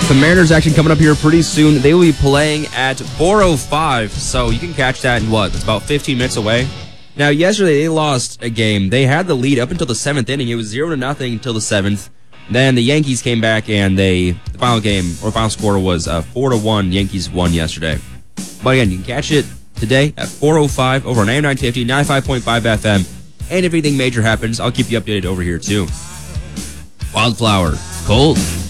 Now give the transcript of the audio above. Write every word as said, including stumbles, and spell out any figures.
The Mariners action coming up here pretty soon. They will be playing at four oh five, so you can catch that in what? It's about fifteen minutes away. Now, yesterday they lost a game. They had the lead up until the seventh inning. It was zero to nothing until the seventh. Then the Yankees came back, and they the final game or final score was uh, four to one. Yankees won yesterday. But again, you can catch it today at four oh five over on A M nine fifty, ninety-five point five F M. And if anything major happens, I'll keep you updated over here too. Wildflower, Cold.